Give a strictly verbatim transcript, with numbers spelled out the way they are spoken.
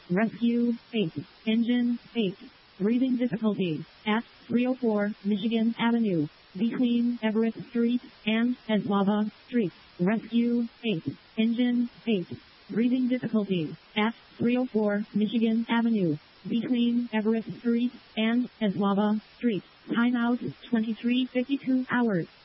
Rescue eight. Engine eight. Breathing difficulty at three oh four Michigan Avenue, between Everett Street and Eslava Street. Rescue eight. Engine eight. Breathing difficulty at three oh four Michigan Avenue, between Everett Street and Eslava Street. Timeout twenty-three fifty-two hours.